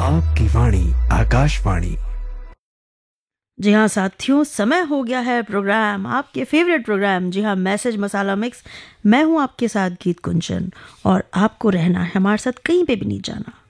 आपकी वाणी आकाशवाणी। जी हाँ साथियों, समय हो गया है प्रोग्राम, आपके फेवरेट प्रोग्राम, जी हाँ, मैसेज मसाला मिक्स। मैं हूँ आपके साथ गीत कुंचन, और आपको रहना है हमारे साथ, कहीं पे भी नहीं जाना।